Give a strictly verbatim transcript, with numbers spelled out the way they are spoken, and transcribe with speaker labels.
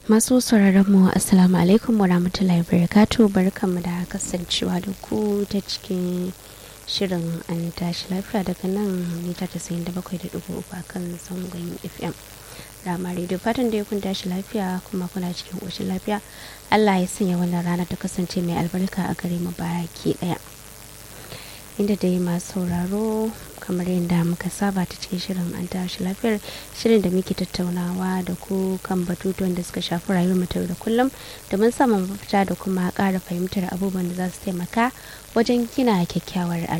Speaker 1: Masu sauraron mu assalamu alaikum wa rahmatullahi wa barakatuh, barkanmu da kasancewa da ku ta cikin shirin an tashi lafiya daga nan mita tasa'in da bakwai da ɗigo uku a kan zangon F M. Rama Radio fatan da ya kun tashi lafiya kuma kuna cikin ƙoshin lafiya. Allah ya sanya wannan rana ta kasance mai albarka a gare mu baki ɗaya. Inda dai masu sauraro kamar yadda muka saba ta cikin shirin an tashi lafiyar, shirin da muke tattaunawa da ku kan batutuwan da suka shafi rayuwar mu da kullum domin samun mafita da kuma ƙara fahimtar abubuwan da za su taimaka wajen gina kyakkyawar